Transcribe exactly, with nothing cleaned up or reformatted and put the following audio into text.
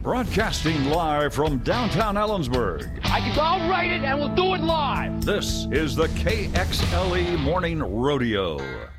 Broadcasting live from downtown Ellensburg. I can, I'll write it and we'll do it live. This is the K X L E Morning Rodeo.